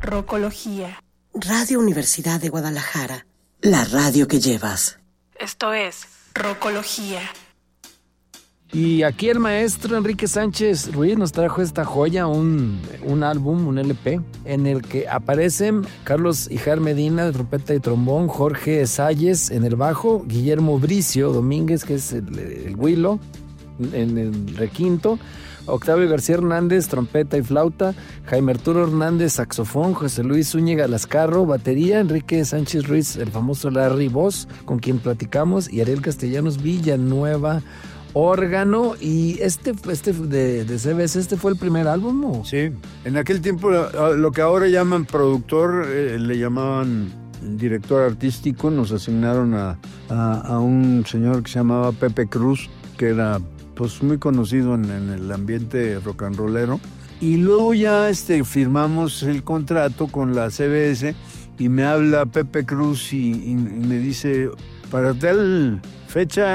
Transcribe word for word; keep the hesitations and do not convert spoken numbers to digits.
Rocología. Radio Universidad de Guadalajara, la radio que llevas. Esto es Rocología. Y aquí el maestro Enrique Sánchez Ruiz nos trajo esta joya, un, un álbum, un L P, en el que aparecen Carlos Ijar Medina de trompeta y trombón, Jorge Salles en el bajo, Guillermo Bricio Domínguez, que es el, el huilo, en el requinto, Octavio García Hernández, trompeta y flauta, Jaime Arturo Hernández, saxofón, José Luis Zúñiga Lascarro, batería, Enrique Sánchez Ruiz, el famoso Larry voz, con quien platicamos, y Ariel Castellanos Villanueva, órgano. Y este, este de, de C B S, ¿este fue el primer álbum? ¿O? Sí, en aquel tiempo lo que ahora llaman productor, eh, le llamaban director artístico. Nos asignaron a, a, a un señor que se llamaba Pepe Cruz, que era pues muy conocido en, en el ambiente rock and rollero. Y luego ya este, firmamos el contrato con la C B S y me habla Pepe Cruz y, y, y me dice, para tal fecha